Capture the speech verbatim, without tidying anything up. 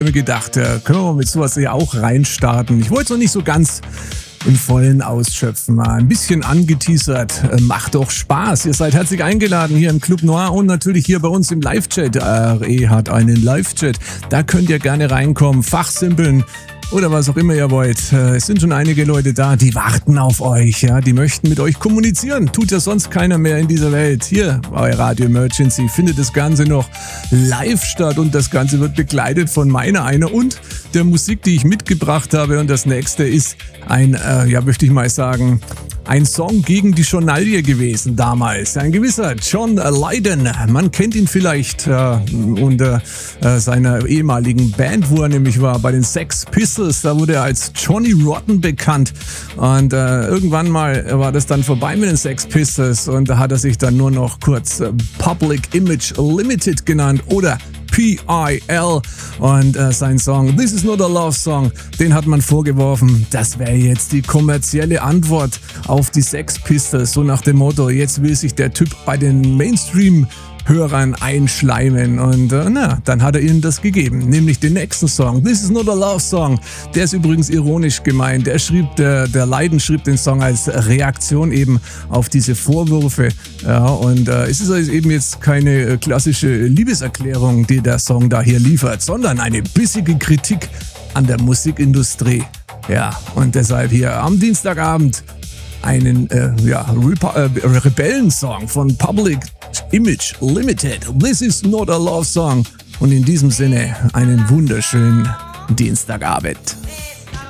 mir gedacht, äh, können wir mit sowas ja auch reinstarten. Ich wollte es noch nicht so ganz im Vollen ausschöpfen. Mal ein bisschen angeteasert. Äh, macht doch Spaß. Ihr seid herzlich eingeladen hier im Club Noir und natürlich hier bei uns im Live-Chat. R E hat einen Live-Chat. Da könnt ihr gerne reinkommen, fachsimpeln oder was auch immer ihr wollt. Es sind schon einige Leute da, die warten auf euch, ja, die möchten mit euch kommunizieren. Tut ja sonst keiner mehr in dieser Welt. Hier bei Radio Emergency findet das Ganze noch live statt und das Ganze wird begleitet von meiner einer und der Musik, die ich mitgebracht habe. Und das nächste ist ein, äh, ja, möchte ich mal sagen, ein Song gegen die Journalie gewesen damals. Ein gewisser John Lydon, man kennt ihn vielleicht äh, unter äh, seiner ehemaligen Band, wo er nämlich war, bei den Sex Pistols. Da wurde er als Johnny Rotten bekannt und äh, irgendwann mal war das dann vorbei mit den Sex Pistols und da hat er sich dann nur noch kurz äh, Public Image Limited genannt oder P I L und äh, sein Song This Is Not a Love Song, den hat man vorgeworfen, das wäre jetzt die kommerzielle Antwort auf die Sex Pistols, so nach dem Motto, jetzt will sich der Typ bei den Mainstream Hörern einschleimen und äh, na, dann hat er ihnen das gegeben, nämlich den nächsten Song, This Is Not a Love Song, der ist übrigens ironisch gemeint, der schrieb, der, der Lydon schrieb den Song als Reaktion eben auf diese Vorwürfe, ja, und äh, es ist also eben jetzt keine äh, klassische Liebeserklärung, die der Song da hier liefert, sondern eine bissige Kritik an der Musikindustrie, ja, und deshalb hier am Dienstagabend einen äh, ja, Repa- äh, Rebellensong von Public Image Limited. This is not a love song. Und in diesem Sinne einen wunderschönen Dienstagabend.